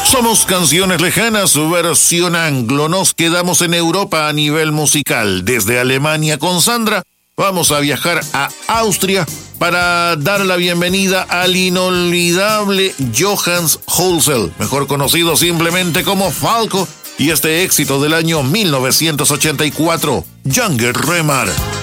Somos Canciones Lejanas, versión anglo. Nos quedamos en Europa a nivel musical. Desde Alemania con Sandra, vamos a viajar a Austria para dar la bienvenida al inolvidable Johannes Hölzel, mejor conocido simplemente como Falco, y este éxito del año 1984, Younger Remar.